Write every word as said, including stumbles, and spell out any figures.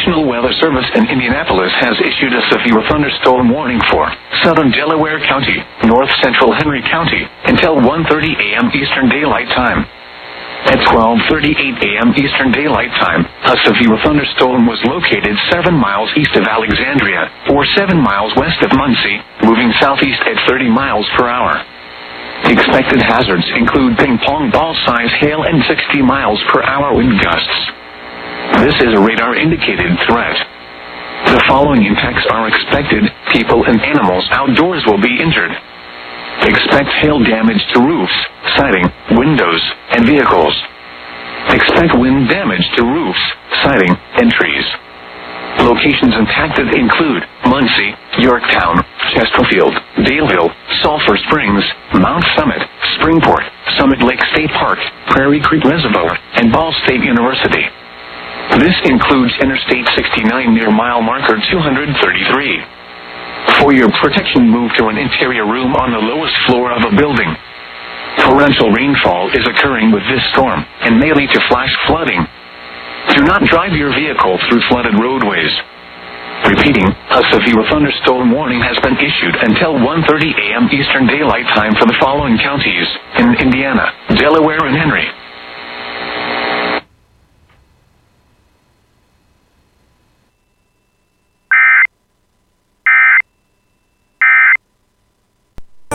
National Weather Service in Indianapolis has issued a severe thunderstorm warning for southern Delaware County, north central Henry County, until one thirty a.m. Eastern Daylight Time. At twelve thirty-eight a.m. Eastern Daylight Time, a severe thunderstorm was located seven miles east of Alexandria, or seven miles west of Muncie, moving southeast at thirty miles per hour. Expected hazards include ping-pong ball-size hail and sixty miles per hour wind gusts. This is a radar-indicated threat. The following impacts are expected: people and animals outdoors will be injured. Expect hail damage to roofs, siding, windows, and vehicles. Expect wind damage to roofs, siding, and trees. Locations impacted include Muncie, Yorktown, Chesterfield, Daleville, Sulphur Springs, Mount Summit, Springport, Summit Lake State Park, Prairie Creek Reservoir, and Ball State University. This includes Interstate sixty-nine near mile marker two hundred thirty-three. For your protection, move to an interior room on the lowest floor of a building. Torrential rainfall is occurring with this storm and may lead to flash flooding. Do not drive your vehicle through flooded roadways. Repeating, a severe thunderstorm warning has been issued until one thirty a.m. Eastern Daylight Time for the following counties in Indiana, Delaware, and Henry.